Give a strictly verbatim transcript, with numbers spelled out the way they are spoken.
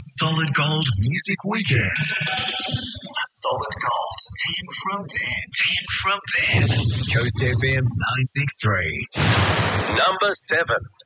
Solid Gold Music Weekend. Solid Gold. ten from ten. ten from ten. Coast F M nine six three. Number seven.